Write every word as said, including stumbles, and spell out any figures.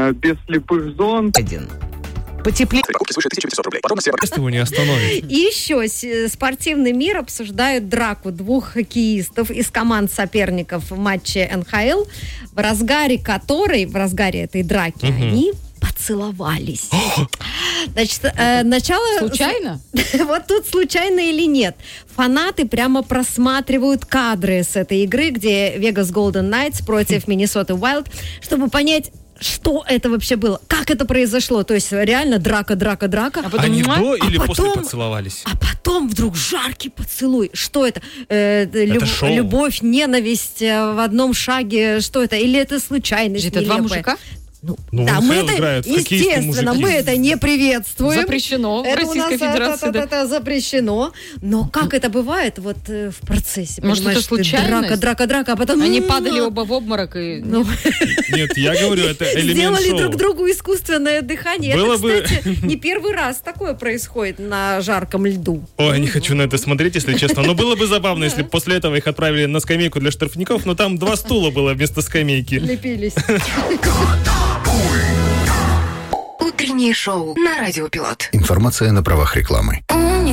э, без слепых зон. Один. Потеплее. Покупки свыше тысяча пятьсот рублей. Потом на все... Его не остановить. И еще спортивный мир обсуждает драку двух хоккеистов из команд соперников в матче эн ха эл, в разгаре которой, в разгаре этой драки, угу. они поцеловались. Значит, э, начало... Случайно? Вот тут случайно или нет. Фанаты прямо просматривают кадры с этой игры, где Vegas Golden Knights против Minnesota Wild, чтобы понять, что это вообще было, как это произошло. То есть реально драка, драка, драка. А потом, Они до а или потом, после поцеловались? А потом вдруг жаркий поцелуй. Что это? Э, это люб, шоу. Любовь, ненависть в одном шаге. Что это? Или это случайность? Это два мужика? Ну, ну, да, мы это, естественно, мы это не приветствуем. Запрещено в это Российской у нас, Федерации. Это, это, это запрещено. Но как это бывает вот в процессе? Может, это случайность? Драка, драка, драка, а потом... Они падали оба в обморок и... Ну. Нет, я говорю, это элемент Сделали шоу. друг другу искусственное дыхание. Было это, бы... кстати, не первый раз такое происходит на жарком льду. Ой, не хочу на это смотреть, если честно. Но было бы забавно, если бы после этого их отправили на скамейку для штрафников, но там два стула было вместо скамейки. Лепились. Утреннее шоу на Радио Пилот. Информация на правах рекламы.